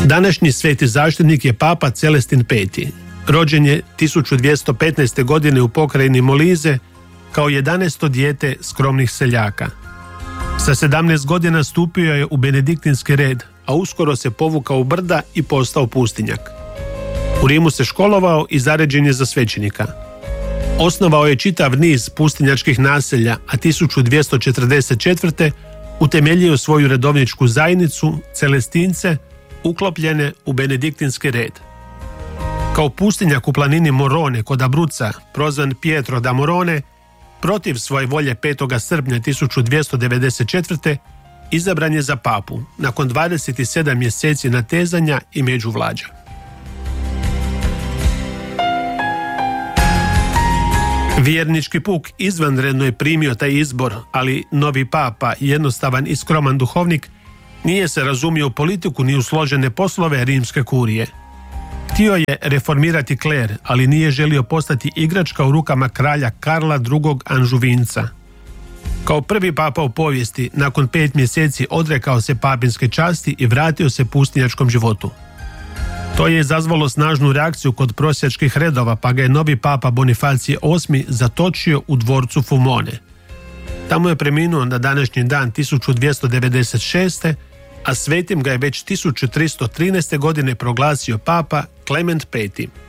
Današnji sveti zaštitnik je papa Celestin V. Rođen je 1215. godine u pokrajini Molize kao 11. dijete skromnih seljaka. Sa 17 godina stupio je u benediktinski red, a uskoro se povukao u brda i postao pustinjak. U Rimu se školovao i zaređen je za svećenika. Osnovao je čitav niz pustinjačkih naselja, a 1244. utemeljio svoju redovničku zajednicu, Celestince, uklopljene u benediktinski red. Kao pustinjak u planini Morone kod Abruzza, prozvan Pietro da Morone, protiv svoje volje 5. srpnja 1294. izabran je za papu nakon 27 mjeseci natezanja i međuvlađa. Vjernički puk izvanredno je primio taj izbor, ali novi papa, jednostavan i skroman duhovnik, nije se razumio u politiku ni u složene poslove rimske kurije. Htio je reformirati kler, ali nije želio postati igračka u rukama kralja Karla II. Anžuvinca. Kao prvi papa u povijesti, nakon 5 mjeseci odrekao se papinske časti i vratio se pustinjačkom životu. To je izazvalo snažnu reakciju kod prosjačkih redova, pa ga je novi papa Bonifacije VIII zatočio u dvorcu Fumone. Tamo je preminuo na današnji dan 1296. a svetim ga je već 1313. godine proglasio papa Klement V.